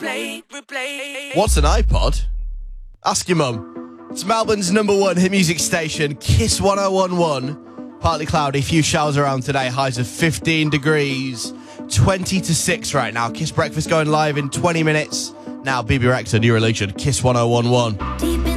What's an iPod? Ask your mum. It's Melbourne's #1 hit music station, Kiss 1011. Partly cloudy, few showers around today, highs of 15 degrees, 20 to 6 right now. Kiss Breakfast going live in 20 minutes. Now, BB Rexa, new release, Kiss 1011.